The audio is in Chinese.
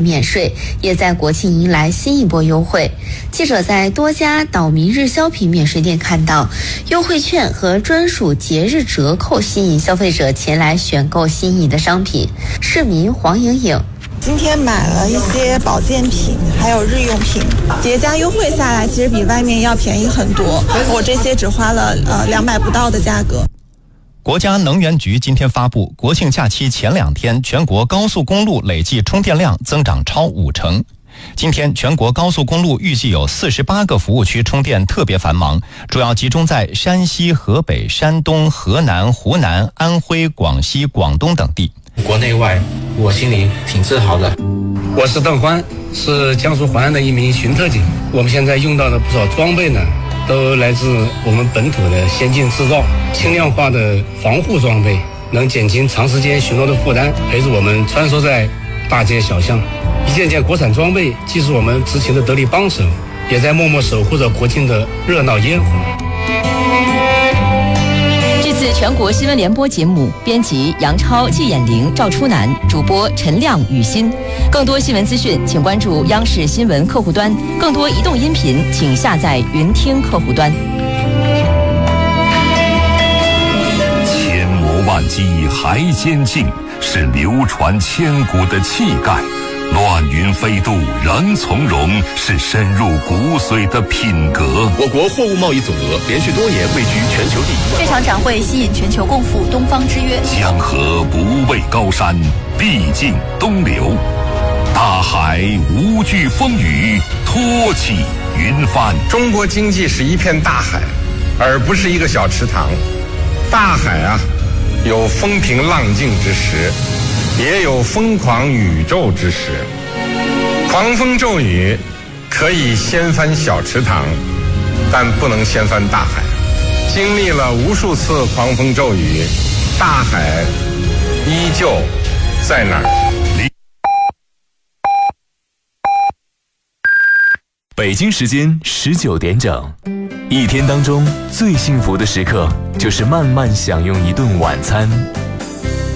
免税，也在国庆迎来新一波优惠。记者在多家岛民日销品免税店看到，优惠券和专属节日折扣吸引消费者前来选购心仪的商品。市民黄莹莹。 今天买了一些保健品，还有日用品，叠加优惠下来，其实比外面要便宜很多。我这些只花了200不到的价格。 国家能源局今天发布，国庆假期前2天，全国高速公路累计充电量增长超50%。今天全国高速公路预计有48个服务区充电特别繁忙，主要集中在山西、河北、山东、河南、湖南、安徽、广西、广东等地。 国内外，我心里挺自豪的。 我是邓欢，是江苏淮安的一名巡特警。我们现在用到的不少装备呢，都来自我们本土的先进制造，轻量化的防护装备，能减轻长时间巡逻的负担，陪着我们穿梭在大街小巷。一件件国产装备既是我们执勤的得力帮手，也在默默守护着国庆的热闹烟火。 这次全国新闻联播节目，编辑杨超、季衍玲、赵初南，主播陈亮、雨欣。更多新闻资讯，请关注央视新闻客户端；更多移动音频，请下载云听客户端。 千磨万击还坚劲，是流传千古的气概。乱云飞渡仍从容，是深入骨髓的品格。 我国货物贸易总额连续多年位居全球第一。 这场展会吸引全球共赴东方之约。 江河不畏高山，必尽东流。大海无惧风雨，托起云帆。 中国经济是一片大海，而不是一个小池塘。大海啊，有风平浪静之时，也有疯狂宇宙之时。狂风骤雨可以掀翻小池塘，但不能掀翻大海。经历了无数次狂风骤雨，大海依旧在那儿。 北京时间19点整。一天当中最幸福的时刻，就是慢慢享用一顿晚餐。